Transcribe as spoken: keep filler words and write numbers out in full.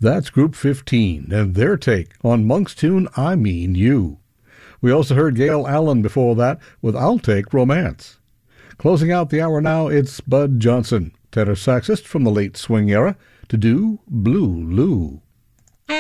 That's Group fifteen and their take on Monk's tune I Mean You. We also heard Gail Allen before that with I'll Take Romance. Closing out the hour now, it's Bud Johnson, tenor saxist from the late swing era, to do Blue Lou.